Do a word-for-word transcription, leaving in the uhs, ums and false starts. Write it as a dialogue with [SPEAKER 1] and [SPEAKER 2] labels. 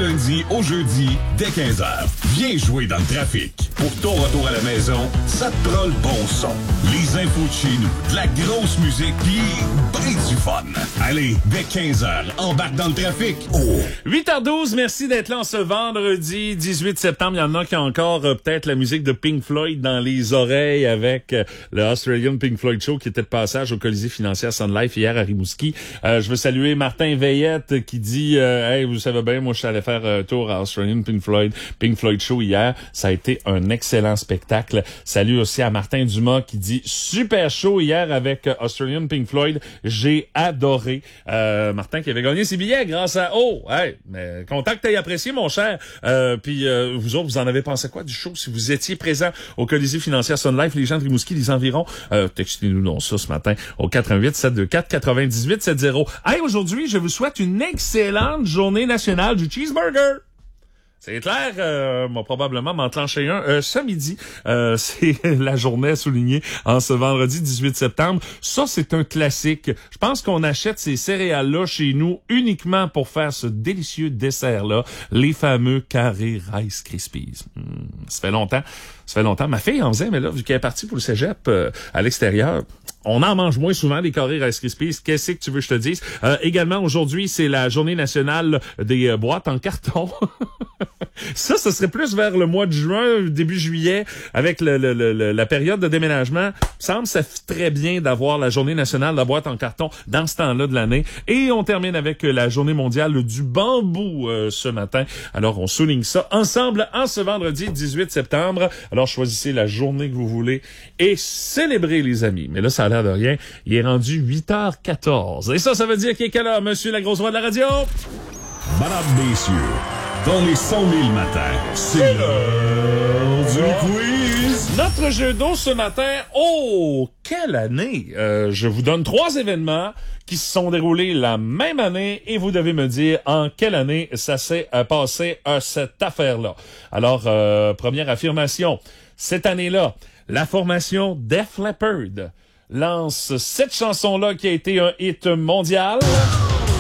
[SPEAKER 1] lundi au jeudi, dès quinze heures. Viens jouer dans le trafic. Pour ton retour à la maison, ça te prend le bon son. Les infos de chez nous, de la grosse musique, pis ben du fun. Allez, dès quinze heures, embarque dans le trafic. Oh!
[SPEAKER 2] huit heures douze, merci d'être là en ce vendredi dix-huit septembre. Il y en a qui ont encore euh, peut-être la musique de Pink Floyd dans les oreilles avec euh, le Australian Pink Floyd Show qui était de passage au Colisée financière Sun Life hier à Rimouski. Euh, je veux saluer Martin Veillette qui dit euh, hey, vous savez bien, moi je suis allé faire un tour à Australian Pink Floyd, Pink Floyd Show hier. Ça a été un excellent spectacle. Salut aussi à Martin Dumas qui dit super show hier avec Australian Pink Floyd. J'ai adoré. Euh, Martin qui avait gagné ses billets grâce à Oh, hey, mais content que t'aies apprécié mon cher. Euh, puis euh, vous autres, vous en avez pensé quoi du show si vous étiez présent au Colisée financière Sun Life, les gens de Rimouski, les environs? Euh, textez-nous donc ça ce matin au quatre un huit, sept deux quatre, neuf huit sept zéro. Hey, aujourd'hui, je vous souhaite une excellente journée nationale du cheeseburger. C'est clair, euh, m'a probablement m'enclencher un euh, ce midi. Euh, c'est la journée à souligner en ce vendredi dix-huit septembre. Ça, c'est un classique. Je pense qu'on achète ces céréales-là chez nous uniquement pour faire ce délicieux dessert-là, les fameux carrés Rice Krispies. Mmh, ça fait longtemps. Ça fait longtemps. Ma fille en faisait, mais là, vu qu'elle est partie pour le cégep euh, à l'extérieur, on en mange moins souvent des carrés Rice Krispies. Qu'est-ce que tu veux que je te dise? Euh, également, aujourd'hui, c'est la journée nationale des euh, boîtes en carton. Ça, ce serait plus vers le mois de juin, début juillet, avec le, le, le, la période de déménagement. Il me semble que ça fait très bien d'avoir la journée nationale de la boîte en carton dans ce temps-là de l'année. Et on termine avec la journée mondiale du bambou euh, ce matin. Alors, on souligne ça ensemble en ce vendredi dix-huit septembre. Alors, choisissez la journée que vous voulez et célébrez, les amis. Mais là, ça a l'air de rien. Il est rendu huit heures quatorze. Et ça, ça veut dire qu'il est quelle heure, monsieur la grosse voix de la radio?
[SPEAKER 1] Madame, messieurs, dans les cent mille matins, c'est l'heure du quiz.
[SPEAKER 2] Notre jeu d'eau ce matin, oh, quelle année! Euh, je vous donne trois événements qui se sont déroulés la même année et vous devez me dire en quelle année ça s'est euh, passé euh, cette affaire-là. Alors, euh, première affirmation, cette année-là, la formation Def Leppard lance cette chanson-là qui a été un hit mondial.